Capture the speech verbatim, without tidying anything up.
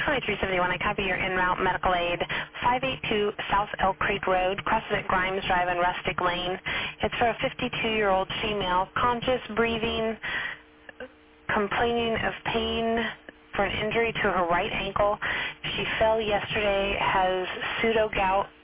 twenty-three seventy-one, I copy your en route medical aid, five eighty-two South Elk Creek Road, crosses at Grimes Drive and Rustic Lane. It's for a fifty-two-year-old female, conscious, breathing, complaining of pain for an injury to her right ankle. She fell yesterday, has pseudo gout